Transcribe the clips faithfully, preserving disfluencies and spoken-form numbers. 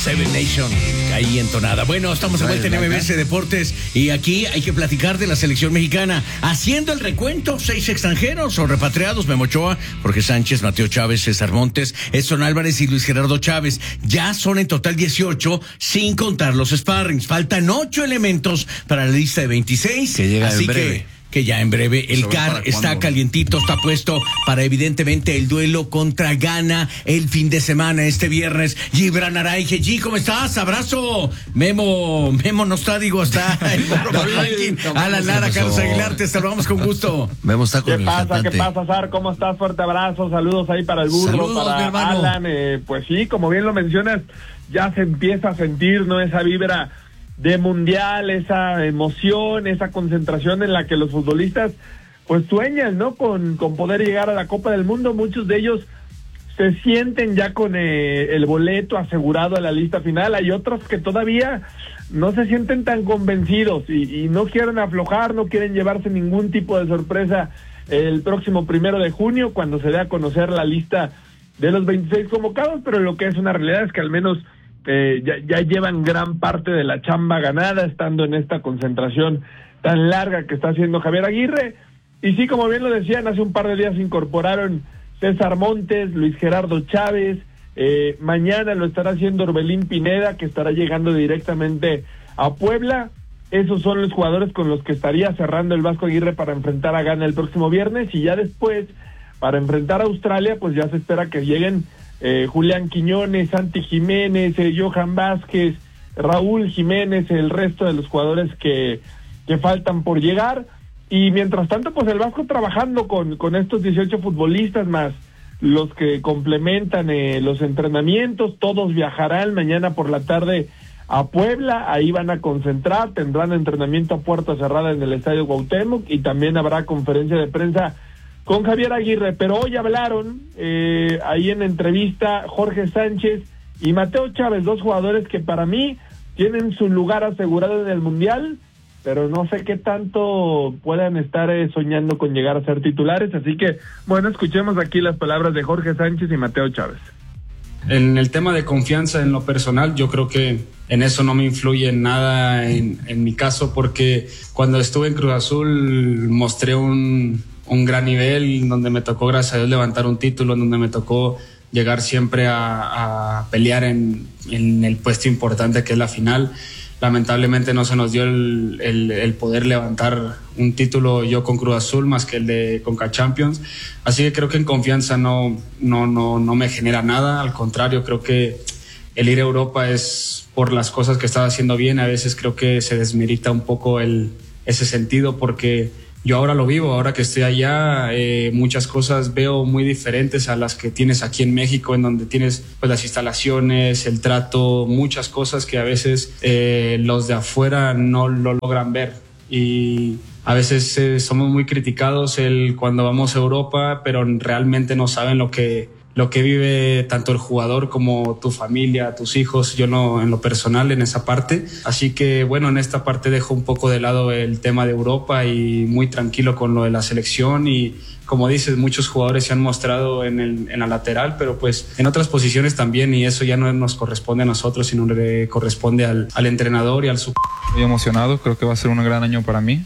Seven Nation, ahí entonada. Bueno, estamos de vuelta en M B S Deportes y aquí hay que platicar de la selección mexicana. Haciendo el recuento, seis extranjeros o repatriados: Memo Ochoa, Jorge Sánchez, Mateo Chávez, César Montes, Edson Álvarez y Luis Gerardo Chávez. Ya son en total dieciocho, sin contar los sparrings. Faltan ocho elementos para la lista de veintiséis. Que llega así en breve. que... que ya en breve el C A R está calientito, está puesto para evidentemente el duelo contra Ghana el fin de semana, este viernes. Gibran Araige, G, ¿cómo estás? Abrazo. Memo, Memo no está, digo, está el ranking. Alan Lara, Carlos Aguilar, te saludamos con gusto. Memo está con ¿Qué el pasa? cantante. ¿Qué pasa, Sar? ¿Cómo estás? Fuerte abrazo, saludos ahí para el burro, Saludos, para mi hermano. Alan. Eh, pues sí, como bien lo mencionas, ya se empieza a sentir, ¿no? Esa vibra de mundial, esa emoción, esa concentración en la que los futbolistas pues sueñan, ¿no? Con, con poder llegar a la Copa del Mundo. Muchos de ellos se sienten ya con eh, el boleto asegurado a la lista final. Hay otros que todavía no se sienten tan convencidos y, y no quieren aflojar, no quieren llevarse ningún tipo de sorpresa el próximo primero de junio, cuando se dé a conocer la lista de los veintiséis convocados. Pero lo que es una realidad es que al menos eh, ya, ya llevan gran parte de la chamba ganada, estando en esta concentración tan larga que está haciendo Javier Aguirre. Y sí, como bien lo decían, hace un par de días se incorporaron César Montes, Luis Gerardo Chávez, eh, mañana lo estará haciendo Orbelín Pineda, que estará llegando directamente a Puebla. Esos son los jugadores con los que estaría cerrando el Vasco Aguirre para enfrentar a Ghana el próximo viernes, y ya después, para enfrentar a Australia, pues ya se espera que lleguen eh, Julián Quiñones, Santi Jiménez, eh, Johan Vázquez, Raúl Jiménez, el resto de los jugadores que, que faltan por llegar. Y mientras tanto, pues el Vasco trabajando con, con estos dieciocho futbolistas, más los que complementan eh, los entrenamientos. Todos viajarán mañana por la tarde a Puebla, ahí van a concentrar, tendrán entrenamiento a puerta cerrada en el Estadio Cuauhtémoc, y también habrá conferencia de prensa con Javier Aguirre. Pero hoy hablaron, eh, ahí en entrevista, Jorge Sánchez y Mateo Chávez, dos jugadores que para mí tienen su lugar asegurado en el Mundial, pero no sé qué tanto puedan estar eh, soñando con llegar a ser titulares. Así que, bueno, escuchemos aquí las palabras de Jorge Sánchez y Mateo Chávez. En el tema de confianza en lo personal, yo creo que en eso no me influye nada en, en mi caso, porque cuando estuve en Cruz Azul mostré un, un gran nivel, donde me tocó, gracias a Dios, levantar un título, en donde me tocó llegar siempre a, a pelear en, en el puesto importante que es la final. Lamentablemente no se nos dio el, el, el poder levantar un título yo con Cruz Azul más que el de Conca Champions, así que creo que en confianza no, no, no, no me genera nada. Al contrario, creo que el ir a Europa es por las cosas que estaba haciendo bien. A veces creo que se desmerita un poco el, ese sentido, porque yo ahora lo vivo, ahora que estoy allá, eh, muchas cosas veo muy diferentes a las que tienes aquí en México, en donde tienes pues las instalaciones, el trato, muchas cosas que a veces eh, los de afuera no lo logran ver. Y a veces eh, somos muy criticados el, cuando vamos a Europa, pero realmente no saben lo que, lo que vive tanto el jugador como tu familia, tus hijos. Yo no, en lo personal, en esa parte. Así que bueno, en esta parte dejo un poco de lado el tema de Europa y muy tranquilo con lo de la selección. Y como dices, muchos jugadores se han mostrado en, el, en la lateral, pero pues en otras posiciones también, y eso ya no nos corresponde a nosotros, sino le corresponde al, al entrenador y al sub. Muy emocionado, creo que va a ser un gran año para mí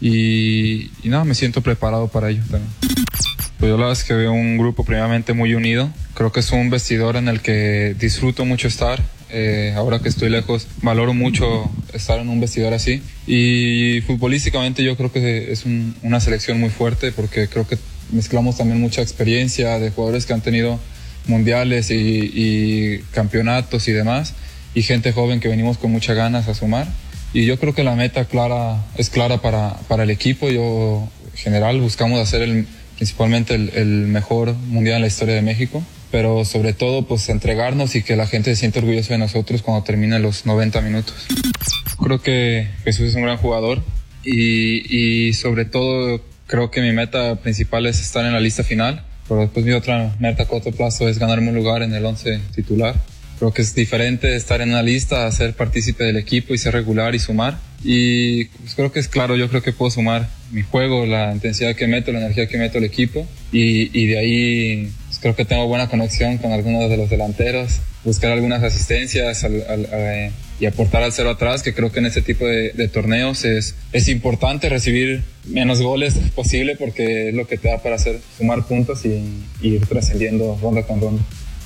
y, y nada, me siento preparado para ello también. Pues yo la verdad es que veo un grupo primeramente muy unido. Creo que es un vestidor en el que disfruto mucho estar. Eh, ahora que estoy lejos, valoro mucho estar en un vestidor así. Y futbolísticamente yo creo que es un, una selección muy fuerte, porque creo que mezclamos también mucha experiencia de jugadores que han tenido mundiales y, y campeonatos y demás, y gente joven que venimos con muchas ganas a sumar. Y yo creo que la meta clara es clara para, para el equipo. Yo, en general, buscamos hacer el principalmente el, el mejor mundial en la historia de México, pero sobre todo pues entregarnos y que la gente se sienta orgullosa de nosotros cuando termine los noventa minutos. Creo que Jesús es un gran jugador y, y sobre todo creo que mi meta principal es estar en la lista final, pero después mi otra meta a corto plazo es ganarme un lugar en el once titular. Creo que es diferente estar en una lista a ser partícipe del equipo y ser regular y sumar. Y pues creo que es claro, yo creo que puedo sumar mi juego, la intensidad que meto, la energía que meto al equipo, y, y de ahí pues creo que tengo buena conexión con algunos de los delanteros, buscar algunas asistencias al, al, a, y aportar al cero atrás, que creo que en este tipo de, de torneos es, es importante recibir menos goles posible, porque es lo que te da para hacer sumar puntos y, y ir trascendiendo ronda con ronda.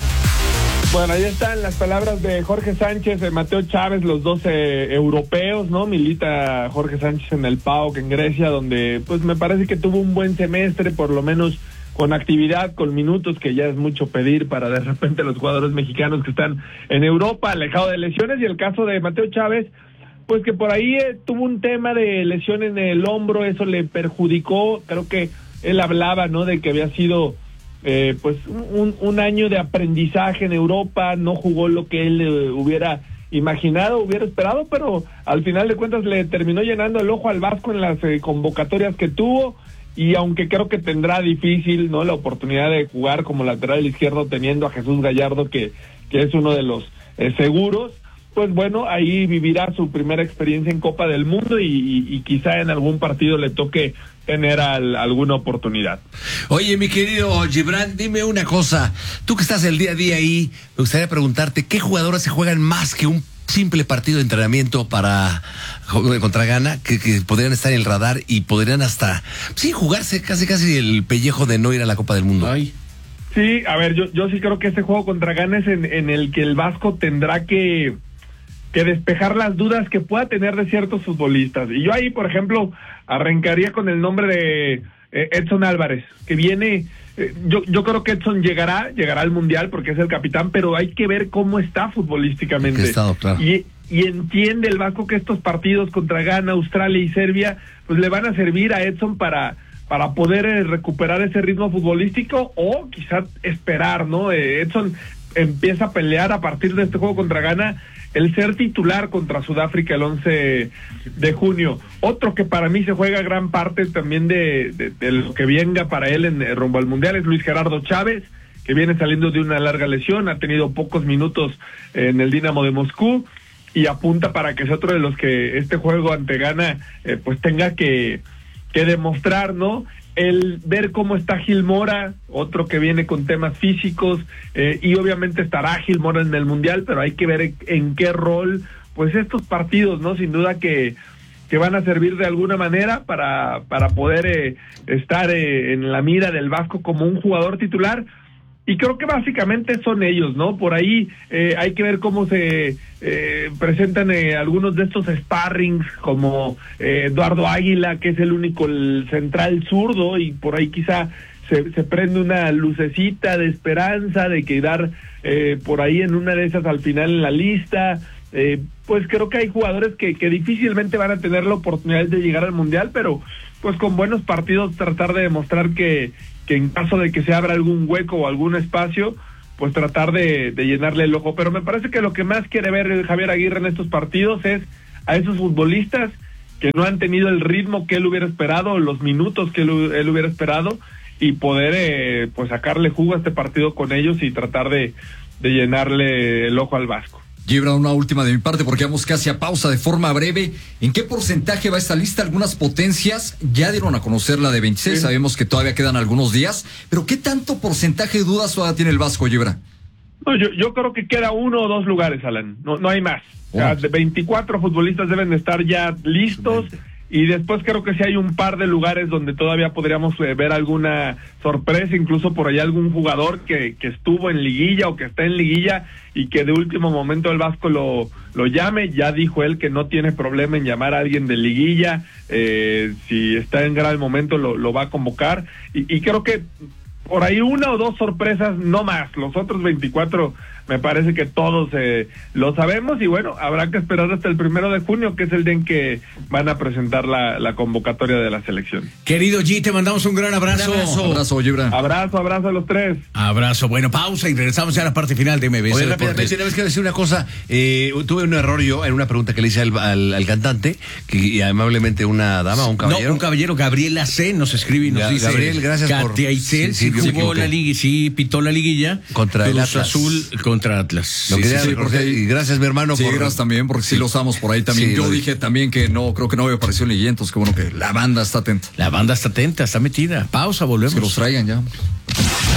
Bueno, ahí están las palabras de Jorge Sánchez, de Mateo Chávez, los dos eh, europeos, ¿no? Milita Jorge Sánchez en el P A O K en Grecia, donde pues me parece que tuvo un buen semestre, por lo menos con actividad, con minutos, que ya es mucho pedir para de repente los jugadores mexicanos que están en Europa, alejados de lesiones. Y el caso de Mateo Chávez, pues que por ahí eh, tuvo un tema de lesión en el hombro, eso le perjudicó. Creo que él hablaba, ¿no?, de que había sido Eh, pues un, un año de aprendizaje en Europa, no jugó lo que él eh, hubiera imaginado, hubiera esperado, pero al final de cuentas le terminó llenando el ojo al Vasco en las eh, convocatorias que tuvo, y aunque creo que tendrá difícil, ¿no?, la oportunidad de jugar como lateral izquierdo teniendo a Jesús Gallardo, que, que es uno de los eh, seguros, pues bueno, ahí vivirá su primera experiencia en Copa del Mundo y, y, y quizá en algún partido le toque tener al, alguna oportunidad. Oye, mi querido Gibran, dime una cosa. Tú que estás el día a día ahí, me gustaría preguntarte, ¿qué jugadoras se juegan más que un simple partido de entrenamiento para contra Ghana, que, que podrían estar en el radar y podrían hasta, sí, jugarse casi casi el pellejo de no ir a la Copa del Mundo? Ay. Sí, a ver, yo, yo sí creo que este juego contra Ghana es en, en el que el Vasco tendrá que... que despejar las dudas que pueda tener de ciertos futbolistas. Y yo ahí, por ejemplo, arrancaría con el nombre de eh, Edson Álvarez, que viene, eh, yo, yo creo que Edson llegará, llegará al Mundial porque es el capitán, pero hay que ver cómo está futbolísticamente. Estado, claro. Y, y entiende el Vasco que estos partidos contra Ghana, Australia y Serbia, pues le van a servir a Edson para... para poder eh, recuperar ese ritmo futbolístico, o quizás esperar, ¿no? Eh, Edson empieza a pelear a partir de este juego contra Ghana el ser titular contra Sudáfrica el once de junio. Otro que para mí se juega gran parte también de, de, de lo que venga para él en, en rumbo al Mundial es Luis Gerardo Chávez, que viene saliendo de una larga lesión, ha tenido pocos minutos en el Dinamo de Moscú y apunta para que sea otro de los que este juego ante Ghana eh, pues tenga que, que demostrar, ¿no? El ver cómo está Gil Mora, otro que viene con temas físicos, eh, y obviamente estará Gil Mora en el Mundial, pero hay que ver en, en qué rol, pues estos partidos, ¿no? Sin duda que, que van a servir de alguna manera para, para poder eh, estar eh, en la mira del Vasco como un jugador titular. Y creo que básicamente son ellos, ¿no? Por ahí eh, hay que ver cómo se eh, presentan eh, algunos de estos sparrings, como eh, Eduardo Águila, que es el único el central zurdo, y por ahí quizá se, se prende una lucecita de esperanza de quedar eh, por ahí en una de esas al final en la lista. Eh, pues creo que hay jugadores que, que difícilmente van a tener la oportunidad de llegar al Mundial, pero pues con buenos partidos tratar de demostrar que que en caso de que se abra algún hueco o algún espacio, pues tratar de, de llenarle el ojo. Pero me parece que lo que más quiere ver Javier Aguirre en estos partidos es a esos futbolistas que no han tenido el ritmo que él hubiera esperado, los minutos que él, él hubiera esperado, y poder eh, pues sacarle jugo a este partido con ellos y tratar de, de llenarle el ojo al Vasco. Gibran, una última de mi parte porque vamos casi a pausa de forma breve. ¿En qué porcentaje va esta lista? Algunas potencias ya dieron a conocer la de veintiséis, sí. Sabemos que todavía quedan algunos días, pero ¿qué tanto porcentaje de dudas todavía tiene el Vasco, Gibran? No, yo, yo creo que queda uno o dos lugares, Alan, no, no hay más. O sea, de veinticuatro futbolistas deben de estar ya listos. Y después creo que sí hay un par de lugares donde todavía podríamos eh, ver alguna sorpresa, incluso por allá algún jugador que, que estuvo en liguilla o que está en liguilla y que de último momento el Vasco lo, lo llame. Ya dijo él que no tiene problema en llamar a alguien de liguilla, eh, si está en gran momento lo, lo va a convocar, y, y creo que por ahí una o dos sorpresas, no más. Los otros veinticuatro me parece que todos eh, lo sabemos, y bueno, habrá que esperar hasta el primero de junio, que es el día en que van a presentar la, la convocatoria de la selección. Querido G, te mandamos un gran abrazo. Un abrazo, abrazo, Gibran. Abrazo, abrazo a los tres. Abrazo. Bueno, pausa y regresamos ya a la parte final de M B S. Oye, rápidamente, una vez que decir una cosa, eh, tuve un error yo en una pregunta que le hice al, al, al cantante, que y amablemente una dama o un caballero. No, un caballero, Gabriela C, nos escribe y nos Ga- dice. Gabriel, gracias por- Katia Itzel, sí, sí, sí, yo me jugó equivoqué. la liga, sí, pitó la liguilla. Contra el Cruz Atlas. Azul contra Atlas. Lo Sí, quería sí, sí, recordar, porque- y gracias, mi hermano. Sí, por- gracias también, porque sí, Sí. lo usamos por ahí también. Sí, Yo lo dije también que no, creo que no había aparecido en liguilla, entonces qué bueno que la banda está atenta. La banda está atenta, está metida. Pausa, volvemos. Que los traigan ya.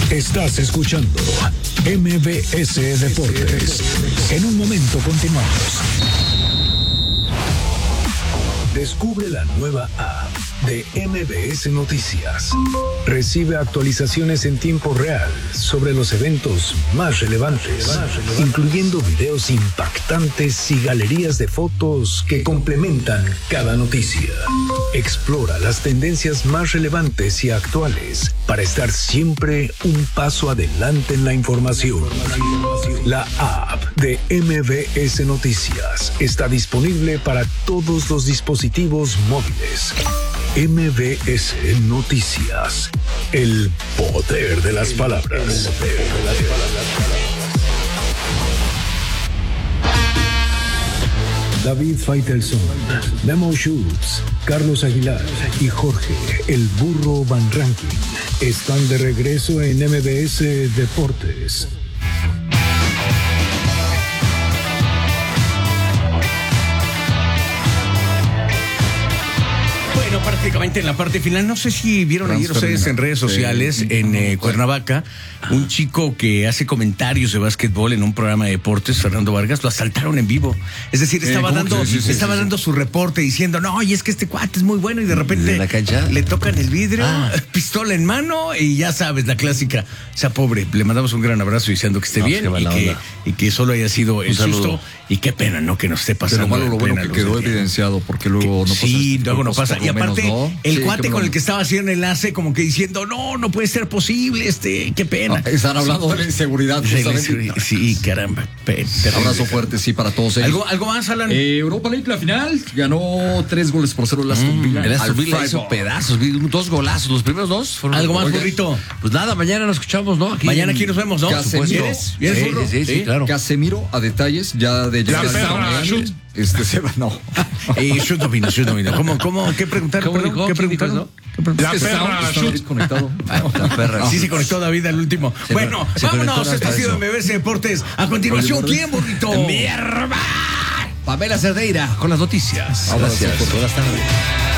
Estás escuchando M B S Deportes. En un momento continuamos. Descubre la nueva app de M B S Noticias. Recibe actualizaciones en tiempo real sobre los eventos más relevantes, incluyendo videos impactantes y galerías de fotos que complementan cada noticia. Explora las tendencias más relevantes y actuales para estar siempre un paso adelante en la información. La app de M B S Noticias está disponible para todos los dispositivos móviles. M B S Noticias. El poder de las palabras. David Faitelson, Memo Schultz, Carlos Aguilar y Jorge El Burro Van Rankin están de regreso en M B S Deportes. Bueno, prácticamente en la parte final, no sé si vieron ayer ustedes en redes sociales, sí, en eh, Cuernavaca, un chico que hace comentarios de básquetbol en un programa de deportes, Fernando Vargas, lo asaltaron en vivo. Es decir, estaba eh, dando sí, sí, estaba sí, dando sí. su reporte diciendo, no, y es que este cuate es muy bueno, y de repente la cancha? le tocan el vidrio, ah. pistola en mano, y ya sabes, la clásica. O sea, pobre, le mandamos un gran abrazo diciendo que esté no, bien y que, y que solo haya sido el susto. Y qué pena, ¿no? Que nos esté pasando. Pero malo lo bueno que quedó evidenciado, porque luego no pasa. Sí, luego no pasa. Y aparte, ¿no? el sí, cuate con el que estaba haciendo enlace, como que diciendo, no, no puede ser posible, este, qué pena. No, están hablando sí, de la inseguridad, justamente. Sí, caramba. Abrazo fuerte, sí, para todos ellos. ¿Algo, algo más, Alan? Eh, Europa League, la final, ganó tres goles por cero el Aston Villa. Mm, el Aston Villa hizo pedazos, dos golazos, los primeros dos fueron. ¿Algo más, burrito? Pues nada, mañana nos escuchamos, ¿no? Aquí mañana aquí nos vemos, ¿no? Casemiro. ¿Vienes, sí, sí, sí, sí, claro. Casemiro a detalles, ya de ya está. Este se va, no. Y shoot domino, shoot domino. ¿Cómo, cómo, qué preguntaron? ¿Cómo dijo? ¿Qué preguntaron? ¿No? La perra, shoot. Conectado. La perra. Sí, se conectó David al último. Se bueno, se vámonos. Esto ha sido M B S Deportes. A continuación, ¿quién, burrito? ¡Mierda! Pamela Cerdeira con las noticias. Gracias. Buenas tardes.